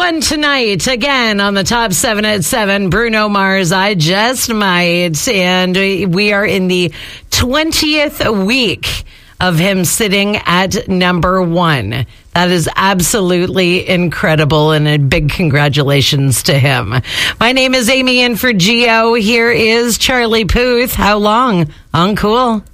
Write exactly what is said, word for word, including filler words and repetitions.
one tonight, again on the top seven at seven, Bruno Mars, I Just Might. And we are in the twentieth week of him sitting at number one. That is absolutely incredible, and a big congratulations to him. My name is Amy, and for Geo, here is Charlie Puth. How long? Uncool.